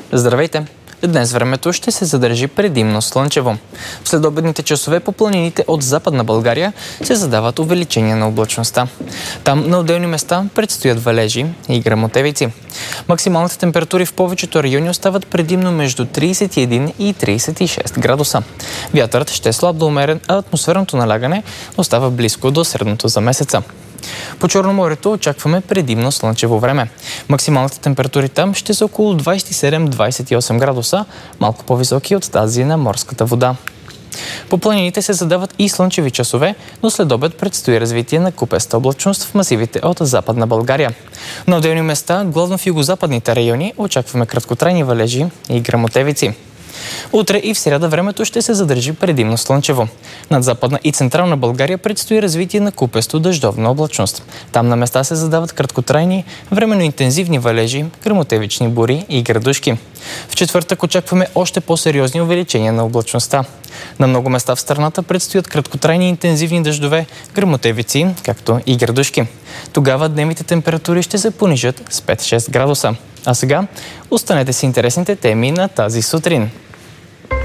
Здравейте! Днес времето ще се задържи предимно слънчево. В следобедните часове по планините от Западна България се задават увеличения на облачността. Там на отделни места предстоят валежи и гръмотевици. Максималните температури в повечето райони остават предимно между 31 и 36 градуса. Вятърът ще е слаб до умерен, а атмосферното налягане остава близко до средното за месеца. По Черноморието очакваме предимно слънчево време. Максималните температури там ще са около 27-28 градуса, малко по-високи от тази на морската вода. По планините се задават и слънчеви часове, но след обед предстои развитие на купеста облачност в масивите от Западна България. На отделни места, главно в югозападните райони, очакваме краткотрайни валежи и гръмотевици. Утре и в сряда времето ще се задържи предимно слънчево. Над Западна и Централна България предстои развитие на купесто дъждовна облачност. Там на места се задават краткотрайни, временно интензивни валежи, гръмотевични бури и градушки. В четвъртък очакваме още по-сериозни увеличения на облачността. На много места в страната предстоят краткотрайни интензивни дъждове, гръмотевици, както и градушки. Тогава дневните температури ще се понижат с 5-6 градуса. А сега останете с интересните теми на тази сутрин.